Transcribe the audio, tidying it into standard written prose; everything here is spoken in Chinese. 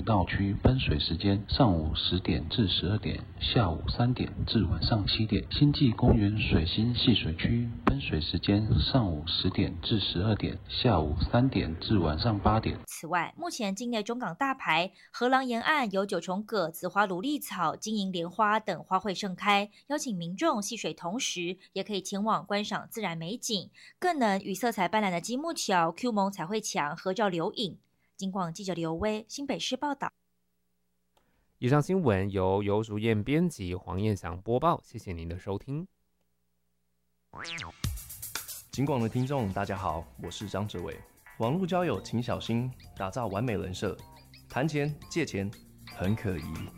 道区分水时间上午10点至12点，下午3点至晚上7点。星际公园水星戏水区分水时间上午10点至12点，下午3点至晚上8点。 此外，目前境内中港大排、荷郎沿岸有9重葛、紫花芦莉草、金银莲花等花卉盛开，邀请民众戏水同时，也可以前往观赏自然美景，更能与色彩斑斓的积木桥、Q 萌彩绘墙合照留影。警广记者刘威，新北市报道。 以上新闻由尤淑燕编辑，黄燕祥播报，谢谢您的收听。 警广的听众大家好，我是张哲伟。网络交友请小心，打造完美人设，谈钱借钱很可疑。